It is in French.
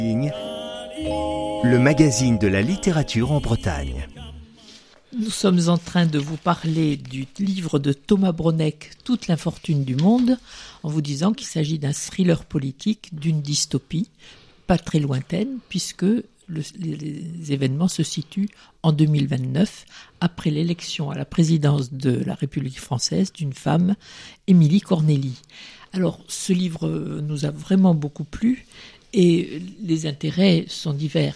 Le magazine de la littérature en Bretagne. Nous sommes en train de vous parler du livre de Thomas Broneck, Toute l'infortune du monde, en vous disant qu'il s'agit d'un thriller politique, d'une dystopie, pas très lointaine, puisque les événements se situent en 2029, après l'élection à la présidence de la République française d'une femme, Émilie Cornélie. Alors, ce livre nous a vraiment beaucoup plu, et les intérêts sont divers.